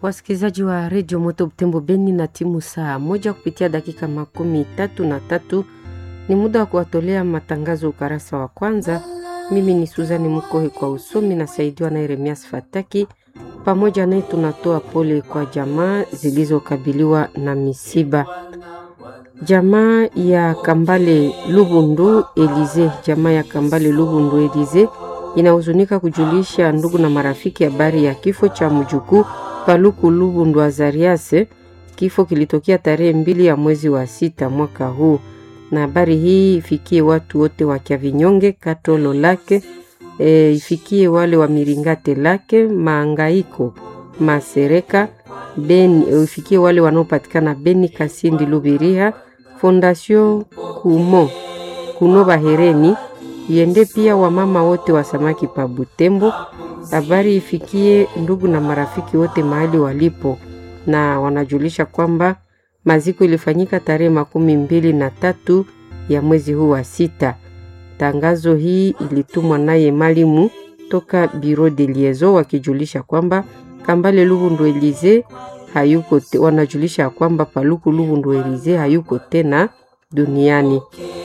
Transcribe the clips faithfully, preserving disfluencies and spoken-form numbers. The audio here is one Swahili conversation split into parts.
Wasikilizaji wa Radio Moto Butembo Beni na timu saa moja kupitia dakika makumi tatu na tatu ni muda wa kuwatolea matangazo ukarasa wa kwanza. Mimi ni Suzani Mukohe kwa usomi na saidiwa na Yeremias Fataki. Pamoja naye tunatoa pole kwa jamaa zilizokabiliwa na misiba. Jamaa ya Kambale Lubundu Elize, jamaa ya Kambale Lubundu Elize inahuzunika kujulisha ndugu na marafiki habari ya kifo cha mjukuu Paluku Lubundu Azariase. Kifo kilitokea tarehe mbili ya mwezi wa sita mwaka huu, na habari hii ifikie watu wote wa Kiavinyonge, Katolo lake, e, ifikie wale wa Miringate lake, Maangaiko, Masereka, Beni, ifikie wale wanaopatikana Beni, Kasindi, Lubiriha, Fondation Kumo, Kuno Bahereni, iende pia wamama wote wa samaki pa Butembo. Habari ifikie ndugu na marafiki wote mahali walipo, na wanajulisha kwamba maziko ilifanyika tarehe makumi mbili na tatu ya mwezi huu wa sita. Tangazo hii ilitumwa naye Malimu toka Bureau de Liaison, wakijulisha kwamba Kambale Lubundu Elize hayuko te, wanajulisha kwamba Paluku Lubundu Elize hayuko tena duniani.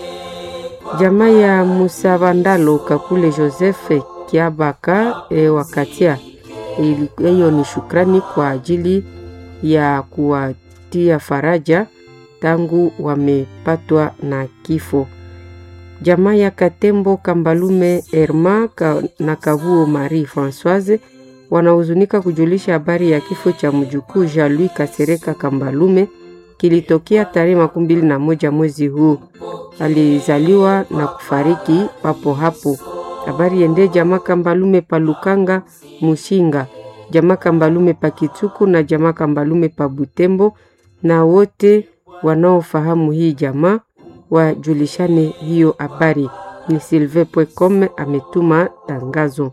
Jamaa ya Musabandalo Kakule Joseph Kiabaka e, wakatia hiyo ni shukrani kwa ajili ya kuwatia faraja tangu wamepatwa na kifo. Jamaa ya Katembo Kambalume Erma ka, na Kavuo Marie Françoise wanahuzunika kujulisha habari ya kifo cha mjukuu Jean-Louis Kasereka Kambalume kilitokea tarehe makumi mbili na moja mwezi huu. Alizaliwa na kufariki papo hapo. Habari ende jamaa Kambalume Palukanga Mushinga, jamaa Kambalume Pakituku na jamaa Kambalume pa Butembo, na wote wanaofahamu hii jamaa wajulishane hiyo habari. Ni sylvain point com ametuma tangazo.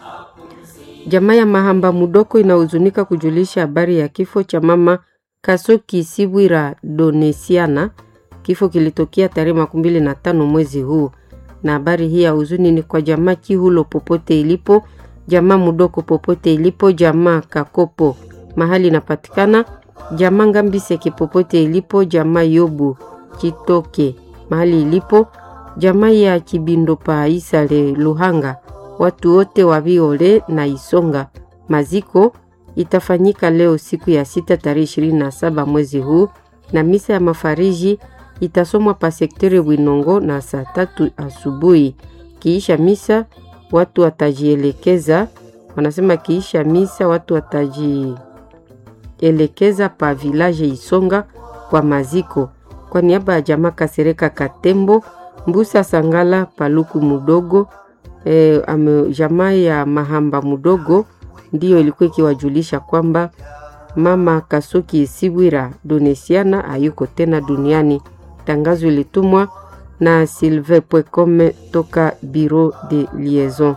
Jamaa ya Mahamba Mudoko inahuzunika kujulisha habari ya kifo cha mama Kasoki Sibwira Donesiana. Kifo kilitokea tarehe makumi mbili na tano mwezi huu, na habari hii ya huzuni ni kwa jamaa Kihulo popote ilipo, jamaa Mudoko popote ilipo, jamaa Kakopo mahali inapatikana, jamaa Ngambise popote ilipo, jamaa Yobu Kitoke mahali ilipo, jamaa ya Kibindo pa Isale Luhanga, watu wote wa Viole na Isonga. Maziko itafanyika leo siku ya sita tarehe ishirini na saba mwezi huu, na misa ya mafariji itasomwa pa sektere Winongo na saa tatu asubuhi. Kiisha misa watu watajielekeza, wanasema kiisha misa watu watajielekeza pa village Isonga kwa maziko. Kwa niaba ya jamaa Kasereka Katembo, Mbusa Sangala Paluku Mudogo, e, ame, jamaa ya Mahamba Mudogo ndiyo ilikuwa ikiwajulisha kwamba mama Kasoki Sibwira Donesiana hayuko tena duniani. Tangazo ilitumwa na sylvain point com toka Bureau de Liaison.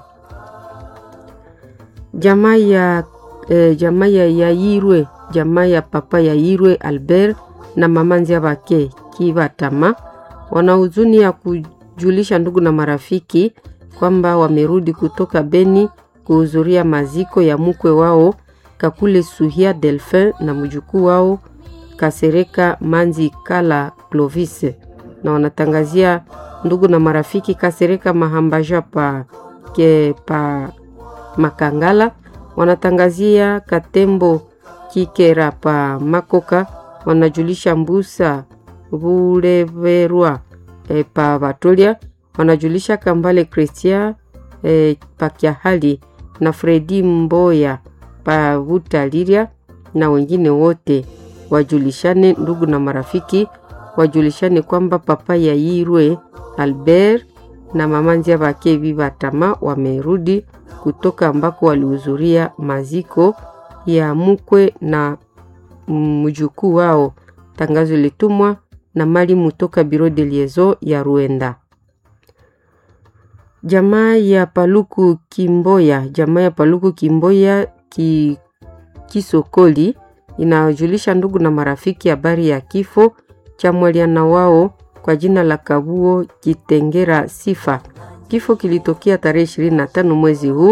Jamaa ya eh, jamaa ya Yairwe, jamaa ya papa Yairwe Albert na mama Nziabake Kibatama wanahuzuni ya kujulisha ndugu na marafiki kwamba wamerudi kutoka Beni kuhudhuria maziko ya mkwe wao Kakule Suhia Delphin na mjukuu wao Kasereka Manzi Kala Clovis, na wanatangazia ndugu na marafiki Kasereka Mahambaja pa ke pa Makangala, wanatangazia Katembo Kikera pa Makoka, wanajulisha Mbusa Buleverwa e, pa Batolia, wanajulisha Kambale Christian e, pa Kiahali na Fredi Mboya pa Butaliria, na wengine wote wajulishane ndugu na marafiki wajulishane kwamba papa ya Yirwe Albert na mama Nziabake Bibatama wamerudi kutoka ambako walihudhuria maziko ya mkwe na mjukuu wao. Tangazo litumwa na Malimu toka Bureau de Liaison ya Ruenda. Jamaa ya Paluku Kimboya, jamaa ya Paluku Kimboya ki Kisokoli inajulisha ndugu na marafiki habari ya kifo cha mwaliana wao kwa jina la Kabuo Kitengera Sifa. Kifo kilitokea tarehe ishirini na tano mwezi huu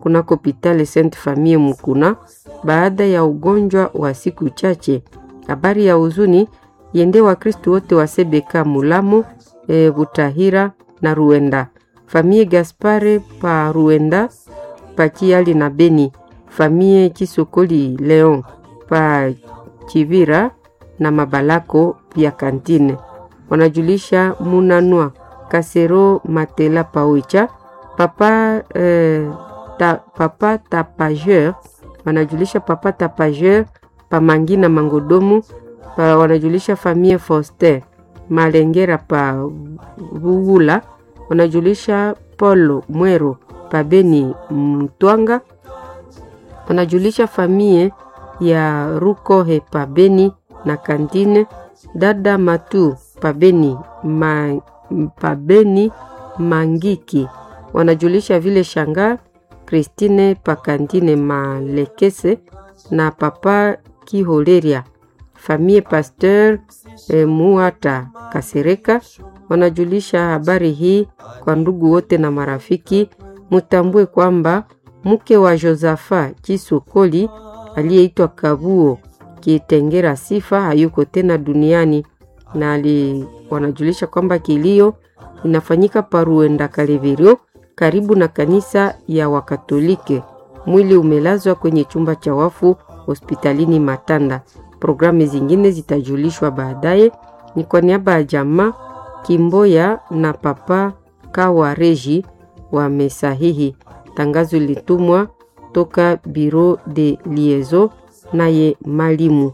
kunako Hospitali Sainte Famille Mukuna baada ya ugonjwa wa siku chache. Habari ya huzuni yende wa Kristo wote wa Sebeka Mulamo, e, Butahira na Ruenda. Famille Gaspare pa Ruenda, pa Kiali na Beni. Famille Kisokoli Leon pa Chivira na Mabalako pia Kantine. Wanajulisha Munanua Kasero Matela Paoicha. Papa eh, ta, Papa Tapageur. Wanajulisha Papa Tapageur pa Mangina Mangodomu. Pa wanajulisha Famille Foster Malengera pa Vugula. Wanajulisha Polo Mwero pa Beni Mtwanga. Wanajulisha Famille ya Rukohe pa Beni na Kantine. Dada Matu pa Beni ma, pa Beni Mangiki. Wanajulisha vile Shanga Christine pa Kantine Malekese na Papa Kiholeria. Famille Pasteur e, Muata Kasereka. Wanajulisha habari hii kwa ndugu wote na marafiki. Mutambue kwamba mke wa Josafa Kisokoli aliyeitwa Kabuo Kitengera Sifa hayuko tena duniani, na ali wanajulisha kwamba kilio inafanyika Paruenda Kaleverio karibu na kanisa ya Wakatolike. Mwili umelazwa kwenye chumba cha wafu hospitalini Matanda. Programu zingine zitajulishwa baadaye. Ni kwa niaba ya jamaa Kimboya na Papa Kawa Reji wamesahihi. Tangazo litumwa toka Bureau de Liaison naye Malimu.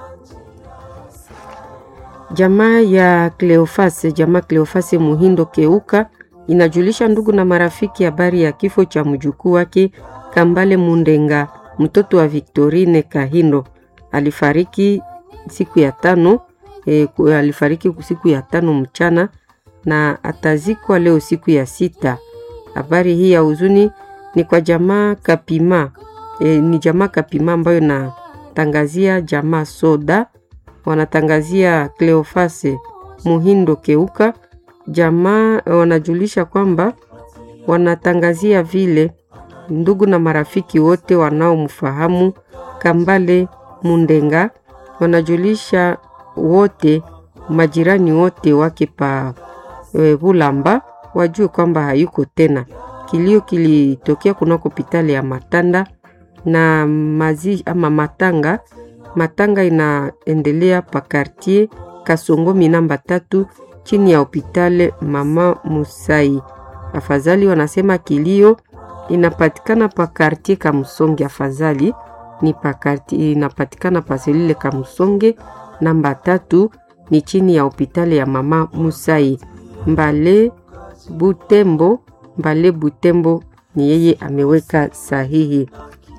Jamaa ya Cleofase, jamaa Cleofase Muhindo Keuka inajulisha ndugu na marafiki habari ya kifo cha mjukuu wake Kambale Mundenga, mtoto wa Victorine Kahindo. Alifariki siku ya tano, e, alifariki siku ya tano mchana na atazikwa leo siku ya sita. Habari hii ya huzuni ni kwa jamaa Kapima, e, ni jamaa Kapima ambayo na tangazia jamaa Soda, wanatangazia Cleofase Muhindo Keuka. Jamaa wanajulisha kwamba wanatangazia vile ndugu na marafiki wote wanaomfahamu Kambale Mundenga. Wanajulisha wote majirani wote wake pa e, Bulamba wajue kwamba hayuko tena. Kilio kilitokea kunako Hospitali ya Matanda na mazi ama matanga matanga inaendelea pa quartier Kasongomi namba tatu chini ya Hospitali Mama Musai. Afadhali wanasema kilio inapatikana pa quartier Kamusonge. Afadhali ni pa quartier inapatikana pa selile Kamusonge namba tatu ni chini ya Hospitali ya Mama Musai. Mbale Butembo Mbale Butembo ni yeye ameweka sahihi.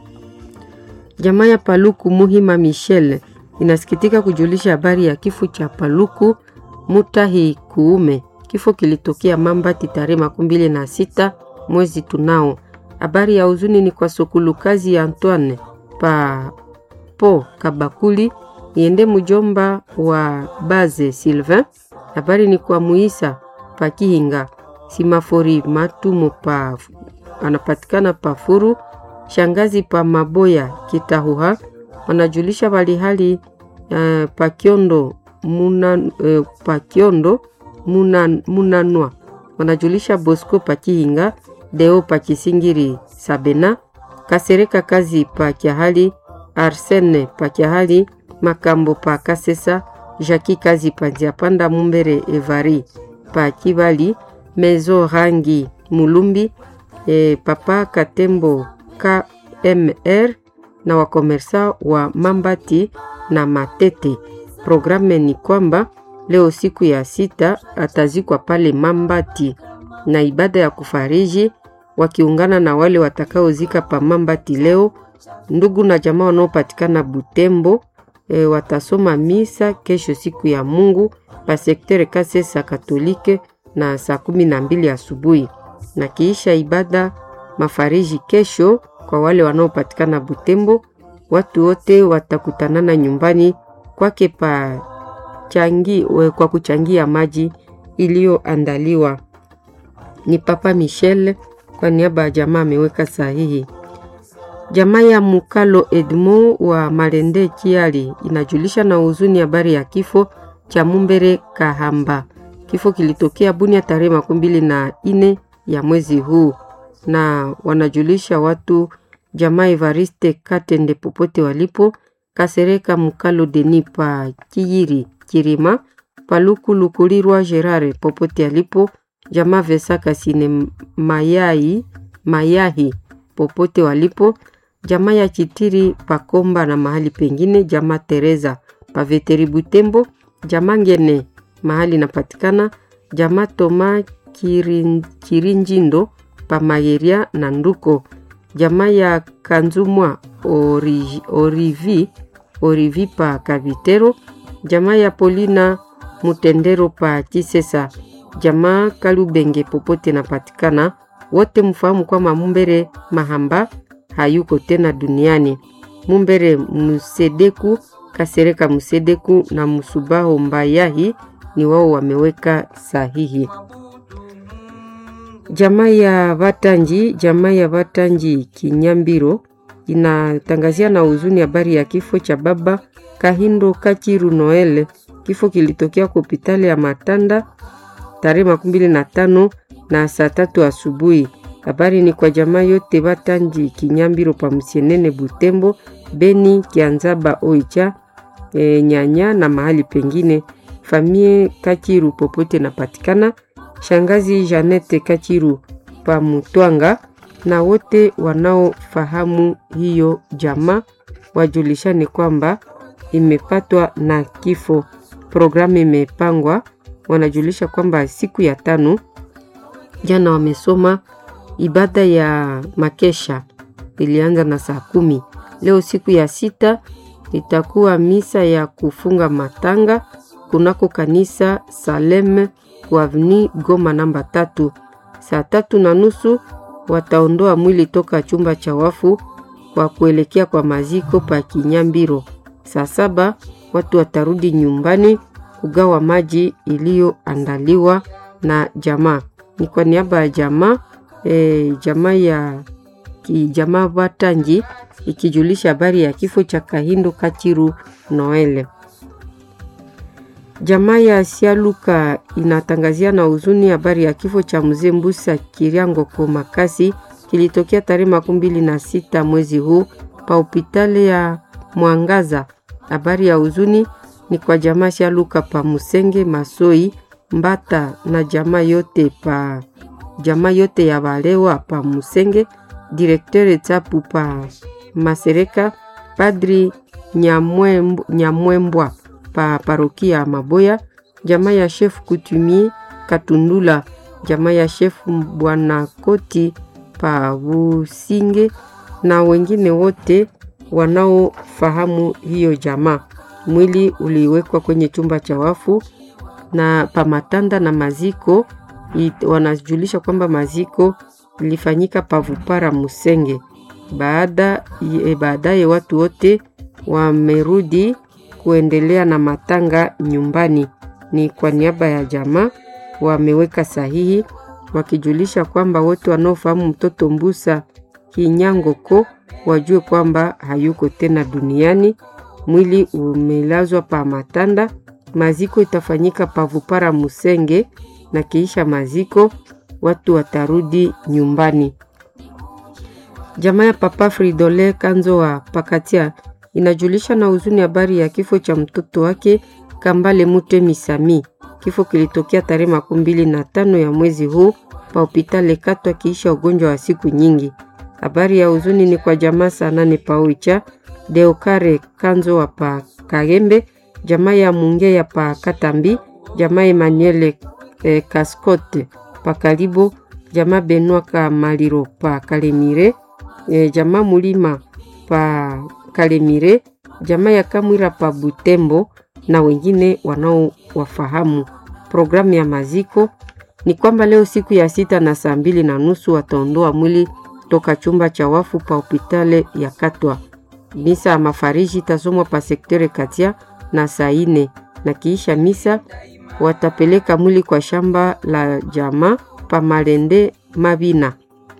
Jamaa ya Paluku Muhima Michel inasikitika kujulisha habari ya kifo cha Paluku Mutahi Kuume. Kifo kilitokea Mambati tarehe makumi mbili na sita mwezi tunao. Habari ya huzuni ni kwa Sokulu kazi ya Antoine pa Po Kabakuli iende mjomba wa Baze Sylvain. Habari ni kwa Muisa pa Kihinga Simafori Matumo pa anapatikana pa Furu. Shangazi pa Maboya Kitahuha wanajulisha bali hali uh, pa Kiondo muna uh, pa Kiondo muna munanwa wanajulisha Bosco pa Kihinga, Deo pa Kisingiri Sabena, Kasereka kazi pa Kiahali, Arsene pa Kiahali, Makambo pa Kasesa, Jaki kazi pa Diapanda Mumbere Evari pa Kibali, Mezo Rangi Mulumbi, e, Papa Katembo K M R na wakomersa wa Mambati na Matete. Programe ni kwamba leo siku ya sita atazikwa pale Mambati na ibada ya kufariji wakiungana na wale watakaozika pa Mambati leo. Ndugu na jamaa wanaopatikana Butembo e, watasoma misa kesho siku ya Mungu pa sektere Kasesa Katolike na saa kumi na mbili asubuhi. Na kiisha ibada mafariji kesho kwa wale wanaopatikana Butembo, watu wote watakutanana nyumbani kwake pa changi kwa kuchangia maji iliyoandaliwa. Ni Papa Michel kwa niaba ya jamaa ameweka sahihi. Jamaa ya Mukalo Edmo wa Malende Kiali inajulisha na huzuni habari ya kifo cha Mumbere Kahamba. Kifo kilitokea Bunia tarehe makumi mbili na nne ya mwezi huu, na wanajulisha watu jamaa Evariste Katende popote walipo, Kasereka Mukalo Deni pa Kiyiri Kirima, Paluku Lukulirwa Gerare popote alipo, jamaa Vesaka Sine Mayai Mayahi popote walipo, jamaa ya Chitiri Pakomba na mahali pengine, jamaa Teresa pa Veteri Butembo, jamaa Ngene mahali napatikana, jamaa Toma Kirin, Kirinjindo pa Mayeria na Nduko, jamaa ya Kanzumwa Ori, Orivi Orivi pa Kavitero, jamaa ya Polina Mutendero pa Kisesa, jamaa Kalubenge popote napatikana. Wote mfahamu kwamba Mumbere Mahamba hayuko tena duniani. Mumbere Musedeku Kasereka Musedeku na Musubaho Mbayahi ni wao wameweka sahihi. Jamaa ya Batanji, jamaa ya Batanji Kinyambiro inatangazia na huzuni habari ya kifo cha baba Kahindo Kachiru Noel. Kifo kilitokea kwa hospitali ya Matanda tarehe makumi mbili na tano na saa tatu asubuhi. Habari ni kwa jamaa yote Batanji Kinyambiro pa Musienene Butembo, Beni, Kianzaba, Oicha, e, Nyanya na mahali pengine. Famie Kachiru popote napatikana, shangazi Janete Kachiru pa Mutwanga, na wote wanaofahamu hiyo jamaa wajulishane kwamba imepatwa na kifo. Programu imepangwa, wanajulisha kwamba siku ya tano jana wamesoma ibada ya makesha, ilianza na saa kumi. Leo siku ya sita itakuwa misa ya kufunga matanga kunako kanisa Salem kwa Avenue Goma namba tatu. Saa tatu na nusu wataondoa mwili toka chumba cha wafu kwa kuelekea kwa maziko pa Kinyambiro. Saa saba watu watarudi nyumbani kugawa maji iliyoandaliwa na jamaa. Ni kwa niaba ya jamaa e, jamaa ya kijamaa Batanji ikijulisha habari ya kifo cha Kahindo Kachiru Noele. Jamaa ya Sialuka inatangazia na huzuni habari ya kifo cha mzee Mbusa Kiriango kwa Makasi, kilitokea tarehe makumi mbili na sita mwezi huu pa hospitali ya Mwangaza. Habari ya huzuni ni kwa jamaa Sialuka pa Musenge Masoi Mbata na jamaa yote pa jamaa yote ya Balewa pa Musenge, direkteur Tsapu pa Masereka, Padri Nyamwembwa, Nyamwembwa pa parokia Maboya, jamaa ya chef Kutumi Katundula, jamaa ya chef Bwana Koti pa Businge na wengine wote wanaofahamu hiyo jamaa. Mwili uliwekwa kwenye chumba cha wafu na pa Matanda na maziko it, wanajulisha kwamba maziko ilifanyika pa Vupara Musenge. Baada e, baadaye watu wote wamerudi kuendelea na matanga nyumbani. Ni kwa niaba ya jamaa wameweka sahihi wakijulisha kwamba wote wanaofahamu mtoto Mbusa Kinyangoko wajue kwamba hayuko tena duniani. Mwili umelazwa pa Matanda, maziko itafanyika pa Vupara Musenge na kiisha maziko watu watarudi nyumbani. Jamaa ya Papa Fridole Kanzo wa Pakatia inajulisha na huzuni habari ya kifo cha mtoto wake Kambale Mute Misami. Kifo kilitokea tarehe makumi mbili na tano ya mwezi huu pa hospitali Katwa kiisha ugonjwa wa siku nyingi. Habari ya huzuni ni kwa jamaa sana ni pa Oicha, Deokare Kanzo wa pa Kagembe, jamaa ya Munge ya pa Katambi, jamaa Emmanuel eh, Kaskote pa Kalibo, jamaa Benoit Kamaliro pa Kalemire, eh, jamaa Mulima pa Kalemire, jamaa ya Kamwira pa Butembo na wengine wanao wafahamu. Programu ya maziko ni kwamba leo siku ya sita na saa mbili na nusu wataondoa mwili toka chumba cha wafu pa hospitali ya Katwa. Misa ya mafariji itasomwa pa sektere Katia na saa ine, na kiisha misa watapeleka mwili kwa shamba la jamaa pa Malende Mabina.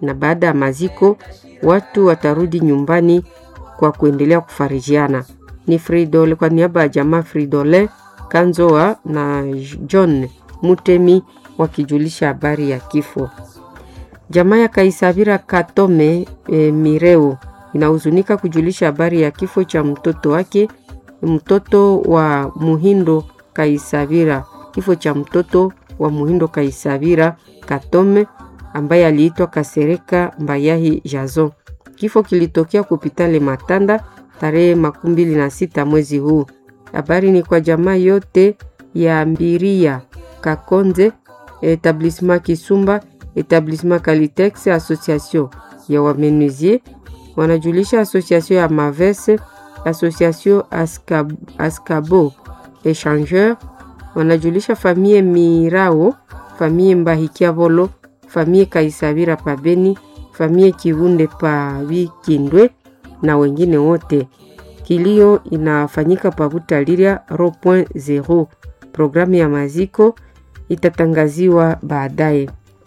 na baada ya maziko watu watarudi nyumbani kwa kuendelea kufarijiana. Ni Fridole kwa niaba ya jamaa Fridole Kanzoa na John Mutemi wakijulisha habari ya kifo. Jamaa ya Kaisavira Katome e, Mireo inahuzunika kujulisha habari ya kifo cha mtoto wake, mtoto wa Muhindo Kaisavira. Kifo cha mtoto wa Muhindo Kaisavira Katome ambaye aliitwa Kasereka Mbayahi Jazo. Kifo kilitokea kupitale Matanda tarehe makumi mbili na sita mwezi huu. Habari ni kwa jamaa yote ya Mbiria Kakonze, Etablissement Kisumba, Etablissement Calitex, Association ya Wamenuisier, wanajulisha Association ya Mavese, Association Askab, Askabo Échangeur, wanajulisha famille Mirao, famille Mbahikia Volo, famille Kaisavira Pabeni, famille Kivunde pa Vikindwe na wengine wote. Kilio inafanyika pa Butaliria zero point zero. Programu ya maziko itatangaziwa baadaye.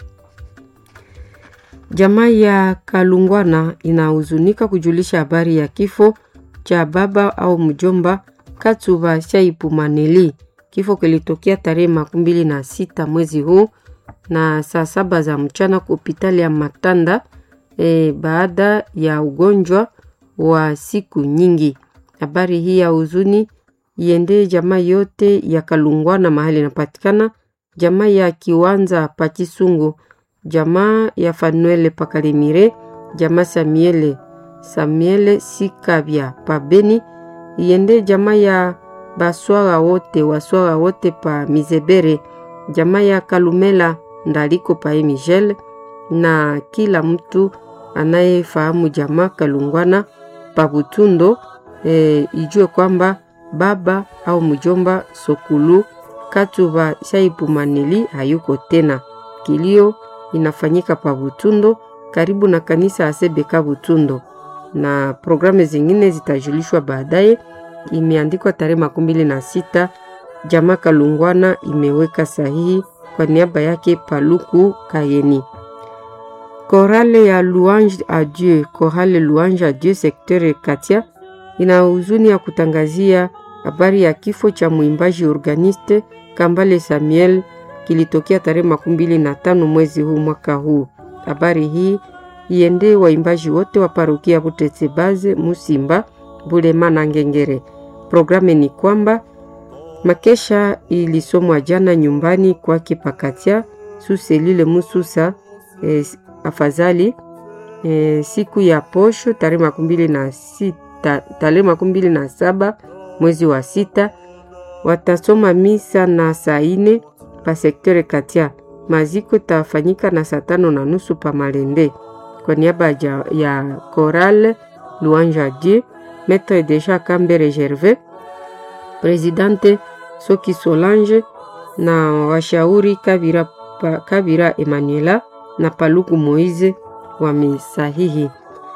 Jamaa ya Kalungwana inahuzunika kujulisha habari ya kifo cha baba au mjomba Katsuba Shaipu Maneli. Kifo kilitokea tarehe makumi mbili na sita mwezi huu na saa saba za mchana hospitali ya Matanda e, baada ya ugonjwa wa siku nyingi. Habari hii ya huzuni iende jamaa yote ya Kalungwana mahali inapatikana, jamaa ya Kiwanza Pachisungu, jamaa ya Fanuele Pakalimire, jamaa Samuele Samuele Sikabia Pabeni, iende jamaa ya Baswaga wote waswaga wote pa Mizebere, jamaa ya Kalumela Ndaliko pa Michel, na kila mtu anayefahamu jamaa Kalungwana pa Butundo e, ijue kwamba baba au mjomba Sokulu Katuba Shaipu Maneli hayuko tena. Kilio inafanyika pa Butundo karibu na kanisa Asebeka Butundo, na programu zingine zitajulishwa baadaye. Imeandikwa tarehe makumi mbili na sita. Jamaa Kalungwana imeweka sahihi kwa niaba yake Paluku Kayeni. Chorale ya Louange à Dieu, Chorale Louange à Dieu secteur Katia ina huzuni ya kutangazia habari ya kifo cha mwimbaji organiste Kambale Samuel kilitokea tarehe makumi mbili na tano mwezi huu mwaka huu. Habari hii iende waimbaji wote wa parokia Butetsebaze, Musimba, Bulema na Ngengere. Programu ni kwamba makesha ilisomwa jana nyumbani kwa Kipakatia Suselile Mususa e, afadhali e, siku ya posho tarehe makumi mbili na sita tarehe makumi mbili na saba mwezi wa sita watasoma misa na saa ine pa sektere Katia. Maziko tafanyika na saa tano na nusu pa Malende. Kwa niaba ya Chorale Louange à Dieu, Maître Deja Kambere Gervais, Presidente Soki Solange na washauri Kabira, pa, Kabira Emanuela na Paluku Moize wamesahihi.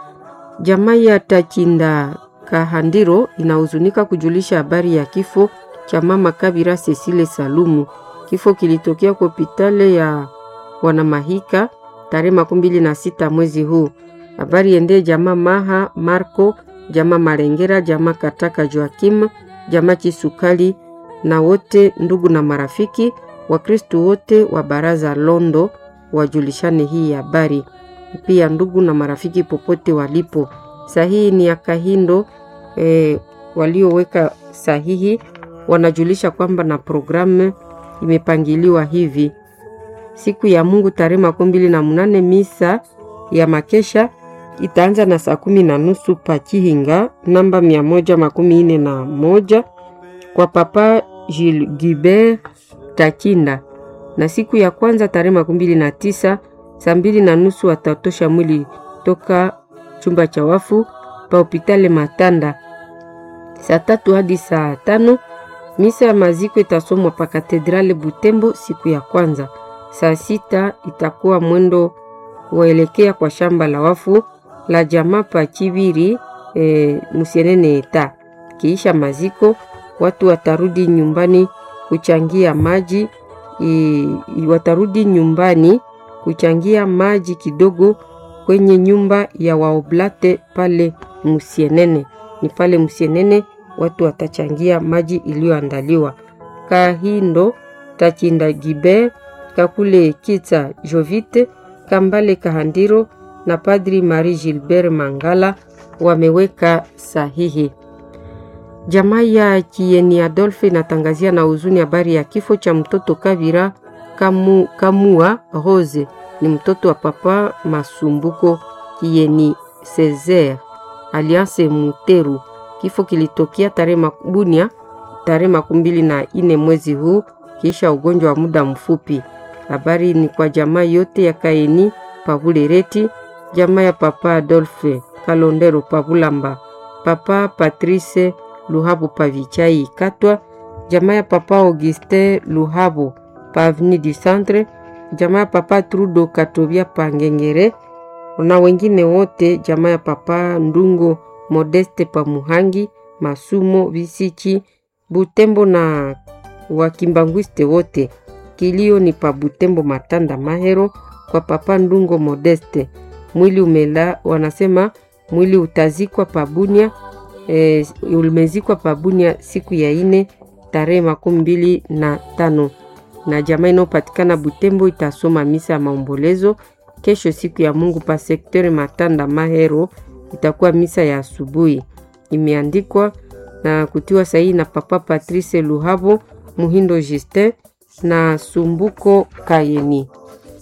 Jamaa ya Takinda Kahandiro inahuzunika kujulisha habari ya kifo cha mama Kabira Cecile Salumu. Kifo kilitokea kwa hospitali ya Wanamahika tarehe makumi mbili na sita mwezi huu. Habari ende jamaa Maha Marco, jamaa Marengera, jamaa Kataka Joakim, jamaa Chisukali na wote ndugu na marafiki wa Kristo wote wa baraza Londo wajulishane hii habari. Pia ndugu na marafiki popote walipo. Sahihi ni ya Kahindo e, walioweka sahihi wanajulisha kwamba na programu imepangiliwa hivi. Siku ya Mungu tarehe makumi mbili na munane misa ya makesha itaanza na saa kumi na nusu pa Kihinga namba mia moja makumi ine na moja kwa Papa Gilles Gilbert Takinda, na siku ya kwanza tarehe makumi mbili na tisa saa mbili na nusu watatosha mwili toka chumba cha wafu pa hospitali Matanda. Saa tatu hadi saa tano misa ya maziko itasomwa pa Katedrale Butembo siku ya kwanza. Saa sita itakuwa mwendo waelekea kwa shamba la wafu la jamaa pa Kibiri e, Musienene eta. Kiisha maziko watu watarudi nyumbani kuchangia maji i, i, watarudi nyumbani kuchangia maji kidogo kwenye nyumba ya waoblate pale Musienene. Ni pale Musienene watu watachangia maji iliyoandaliwa. Kahindo Takinda Gibe, Kakule Kitsa Jovite, Kambale Kahandiro na Padri Marie Gilbert Mangala wameweka sahihi. Jamaa ya Kieni Adolphe inatangazia na huzuni habari ya kifo cha mtoto Kavira Kamu, Kamua Rose, ni mtoto wa papa Masumbuko Kieni Césaire Alliance Muteru. Kifo kilitokea tarehe makubunia tarehe makumbili na ine mwezi huu kisha ugonjwa wa muda mfupi. Habari ni kwa jamaa yote ya Kaeni Pavulereti, jamaa ya papa Adolphe Kalondero Pavulamba, papa Patrice Luhabo Pavichai Katwa, jamaa ya papa Auguste Luhabo Pavni du Centre, jamaa ya papa Trudo Katobia Pangengere na wengine wote, jamaa ya papa Ndungo Modeste Pamuhangi Masumo Visichi Butembo na wakimbangwiste wote. Kilio ni pa Butembo Matanda Mahero kwa papa Ndungo Modeste. Mwili umela, wanasema mwili utazikwa pabunia e, umezikwa pabunia siku ya ine tarehe makumi mbili na tano, na jamaa inayopatikana Butembo itasoma misa ya maombolezo kesho siku ya Mungu pa sektere Matanda Mahero. Itakuwa misa ya asubuhi. Imeandikwa na kutiwa sahihi na papa Patrice Luhabo Muhindo Justin na Sumbuko Kayeni.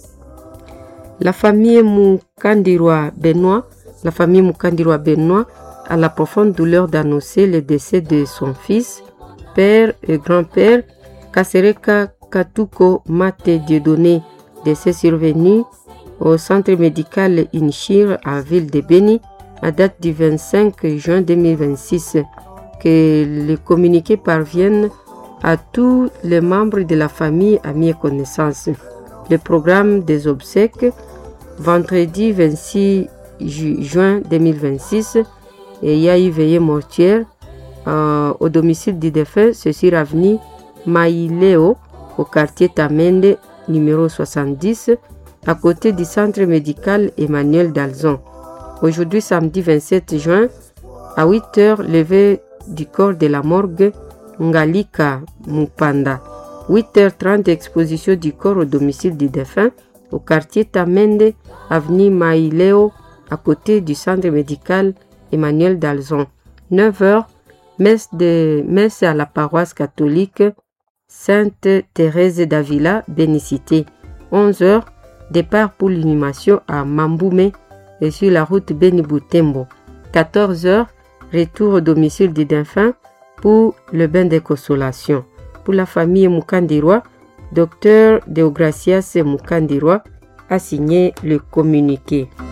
La famille Mukandirwa Benoît, la famille Mukandirwa Benoît a la profonde douleur d'annoncer le décès de son fils, père et grand-père Kasereka Katuko Mate Dieudonné, décès survenu au centre médical Inchir à Ville de Béni à date du vingt-cinq juin deux mille vingt-six. Que les communiqués parviennent à tous les membres de la famille, amis et connaissances. Le programme des obsèques, vendredi vingt-six juin deux mille vingt-six, et il y a eu veillée mortuaire euh, au domicile du défunt, c'est sur avenue Maïléo, au quartier Tamende, numéro soixante-dix, à côté du centre médical Emmanuel Dalzon. Aujourd'hui, samedi vingt-sept juin, à huit heures, levée du corps de la morgue Ngalika Mupanda. huit heures trente, exposition du corps au domicile du défunt au quartier Tamende, avenue Maïléo, à côté du centre médical Emmanuel Dalzon. neuf heures, messe, de, messe à la paroisse catholique Sainte Thérèse d'Avila, Bénicité. onze heures, départ pour l'inhumation à Mamboumé et sur la route Béni-Boutembo. quatorze heures, retour au domicile du défunt pour le bain de consolation. Pour la famille Mukandirwa, docteur Deogracias Mukandirwa a signé le communiqué.